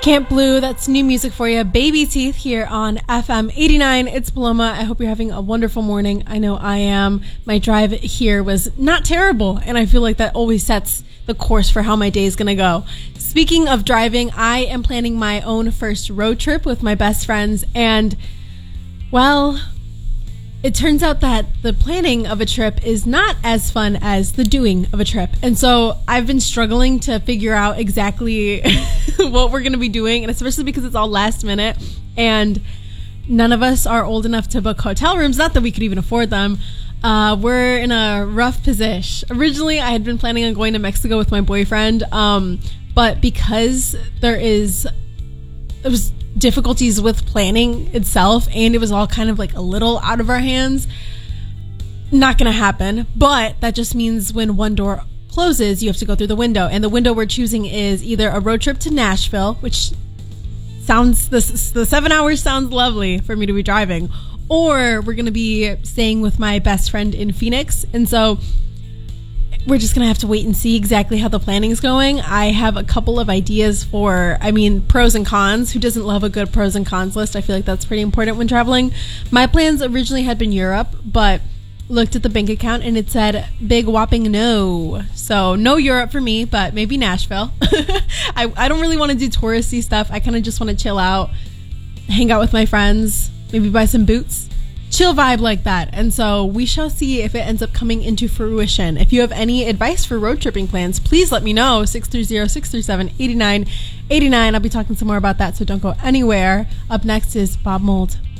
Camp Blue, that's new music for you. Baby Teeth here on FM 89. It's Paloma. I hope you're having a wonderful morning. I know I am. My drive here was not terrible, and I feel like that always sets the course for how my day is going to go. Speaking of driving, I am planning my own first road trip with my best friends, and, well, it turns out that the planning of a trip is not as fun as the doing of a trip. And so I've been struggling to figure out exactly what we're going to be doing, and especially because it's all last minute and none of us are old enough to book hotel rooms. Not that we could even afford them. We're in a rough position. Originally, I had been planning on going to Mexico with my boyfriend, but because there was difficulties with planning itself, and it was all kind of like a little out of our hands, not gonna happen. But that just means when one door closes, you have to go through the window, and the window we're choosing is either a road trip to Nashville, which sounds, the 7 hours sounds lovely for me to be driving, or we're gonna be staying with my best friend in Phoenix. And so we're just going to have to wait and see exactly how the planning's going. I have a couple of ideas for, pros and cons. Who doesn't love a good pros and cons list? I feel like that's pretty important when traveling. My plans originally had been Europe, but looked at the bank account and it said big whopping no. So no Europe for me, but maybe Nashville. I don't really want to do touristy stuff. I kind of just want to chill out, hang out with my friends, maybe buy some boots. Chill vibe like that. And so we shall see if it ends up coming into fruition. If you have any advice for road tripping plans, please let me know. 630-637-8989. I'll be talking some more about that, so don't go anywhere. Up next is Bob Mould.